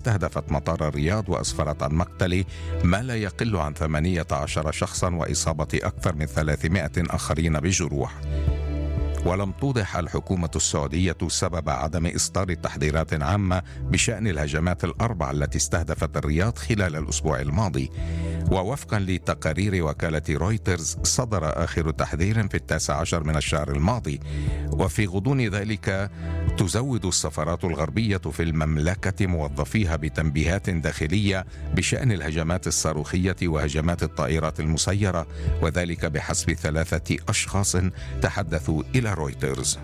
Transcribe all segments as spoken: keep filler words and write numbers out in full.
استهدفت مطار الرياض وأسفرت عن مقتل ما لا يقل عن ثمانية عشر شخصا وإصابة أكثر من ثلاثمائة آخرين بجروح. ولم توضح الحكومة السعودية سبب عدم إصدار تحذيرات عامة بشأن الهجمات الأربع التي استهدفت الرياض خلال الأسبوع الماضي. ووفقا لتقارير وكالة رويترز صدر آخر تحذير في التاسع عشر من الشهر الماضي. وفي غضون ذلك تزود السفارات الغربية في المملكة موظفيها بتنبيهات داخلية بشأن الهجمات الصاروخية وهجمات الطائرات المسيرة، وذلك بحسب ثلاثة أشخاص تحدثوا إلى رويترز.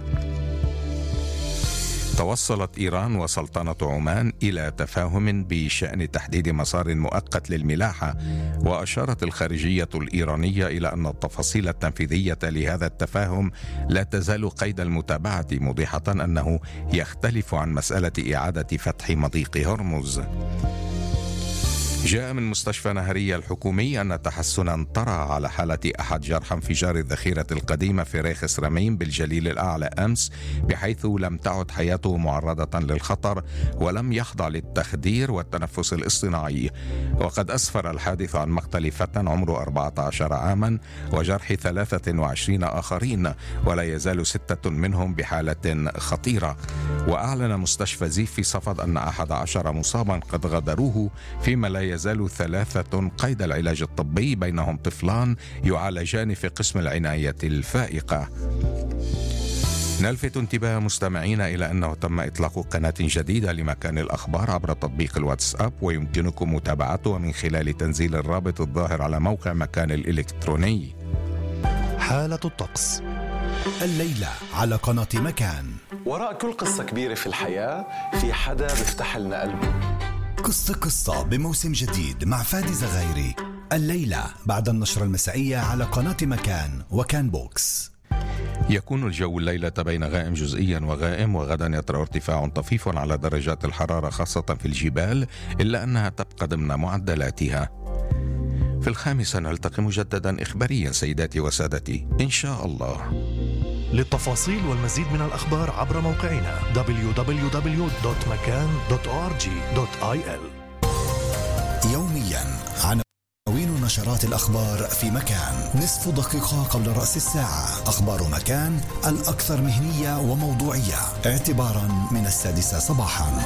توصلت إيران وسلطنة عمان إلى تفاهم بشأن تحديد مسار مؤقت للملاحة، وأشارت الخارجية الإيرانية إلى أن التفاصيل التنفيذية لهذا التفاهم لا تزال قيد المتابعة، موضحة أنه يختلف عن مسألة إعادة فتح مضيق هرمز. جاء من مستشفى نهرية الحكومي أن تحسنا طرأ على حالة أحد جرحى انفجار الذخيرة القديمة في ريخ سرمين بالجليل الأعلى أمس، بحيث لم تعد حياته معرضة للخطر ولم يخضع للتخدير والتنفس الاصطناعي. وقد أسفر الحادث عن مقتل فتى عمره أربعة عشر عاما وجرح ثلاثة وعشرين آخرين، ولا يزال ستة منهم بحالة خطيرة. وأعلن مستشفى زيف في صفد أن أحد عشر مصابا قد غادروه، فيما لا يزال ثلاثة قيد العلاج الطبي، بينهم طفلان يعالجان في قسم العناية الفائقة. نلفت انتباه مستمعينا إلى أنه تم إطلاق قناة جديدة لمكان الأخبار عبر تطبيق الواتساب، ويمكنكم متابعته من خلال تنزيل الرابط الظاهر على موقع مكان الإلكتروني. حالة الطقس الليلة على قناة مكان. وراء كل قصة كبيرة في الحياة في حدا بيفتح لنا قلبه. قصة قصة بموسم جديد مع فادي زغيري الليلة بعد النشرة المسائية على قناة مكان وكان بوكس. يكون الجو الليلة بين غائم جزئيا وغائم، وغدا يطرأ ارتفاع طفيف على درجات الحرارة خاصة في الجبال، إلا أنها تبقى ضمن معدلاتها. في الخامسة نلتقي مجددا إخباريا سيداتي وسادتي إن شاء الله. للتفاصيل والمزيد من الأخبار عبر موقعنا دبليو دبليو دبليو دوت مكان دوت أو آر جي دوت آي إل. يوميا عناوين نشرات الأخبار في مكان، نصف دقيقة قبل رأس الساعة. أخبار مكان الأكثر مهنية وموضوعية اعتبارا من السادسة صباحا.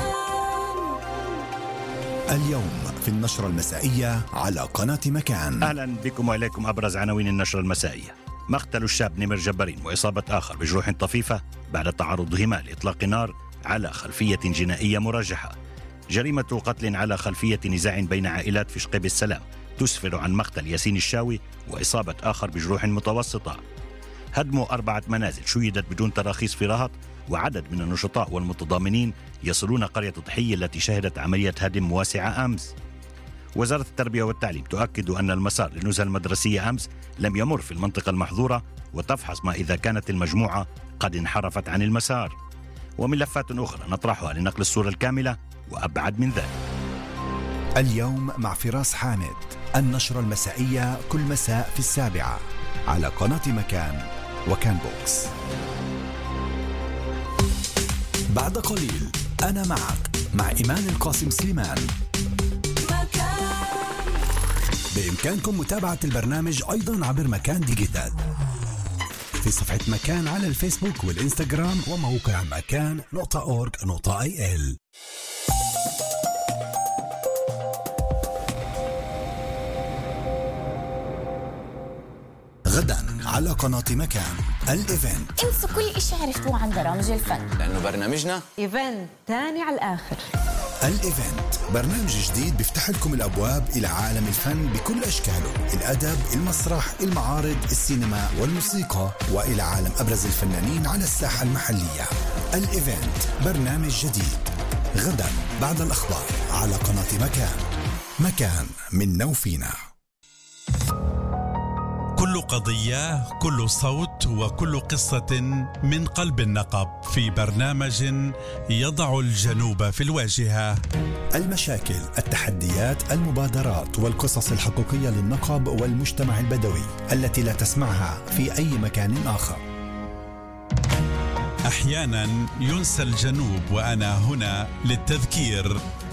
اليوم في النشرة المسائية على قناة مكان. أهلا بكم وإليكم أبرز عناوين النشرة المسائية. مقتل الشاب نمر جبارين وإصابة آخر بجروح طفيفة بعد تعرضهما لإطلاق نار على خلفية جنائية مرجحة. جريمة قتل على خلفية نزاع بين عائلات في شقيب السلام تسفر عن مقتل ياسين الشاوي وإصابة آخر بجروح متوسطة. هدم أربعة منازل شيدت بدون تراخيص في رهط، وعدد من النشطاء والمتضامنين يصلون قرية ضحية التي شهدت عملية هدم واسعة أمس. وزارة التربية والتعليم تؤكد أن المسار للنزهة المدرسية أمس لم يمر في المنطقة المحظورة، وتفحص ما إذا كانت المجموعة قد انحرفت عن المسار. وملفات أخرى نطرحها لنقل الصورة الكاملة وأبعد من ذلك. اليوم مع فراس حامد، النشرة المسائية كل مساء في السابعة على قناة مكان وكان بوكس. بعد قليل أنا معك مع إيمان القاسم سليمان. بإمكانكم متابعة البرنامج أيضا عبر مكان ديجيتال في صفحة مكان على الفيسبوك والإنستغرام وموقع مكان نقطة أورج نقطة آي إل. غدا على قناة مكان الإيفنت. انسوا كل إشي عرفتوه عن برامج الفن، لأنه برنامجنا إيفنت تاني على الآخر. الإيفنت برنامج جديد بيفتح لكم الأبواب إلى عالم الفن بكل أشكاله، الأدب، المسرح، المعارض، السينما والموسيقى، وإلى عالم أبرز الفنانين على الساحة المحلية. الإيفنت برنامج جديد غدا بعد الأخبار على قناة مكان. مكان منا وفينا. كل قضية، كل صوت، وكل قصة من قلب النقب في برنامج يضع الجنوب في الواجهة. المشاكل، التحديات، المبادرات والقصص الحقيقية للنقب والمجتمع البدوي التي لا تسمعها في أي مكان آخر. أحيانا ينسى الجنوب، وأنا هنا للتذكير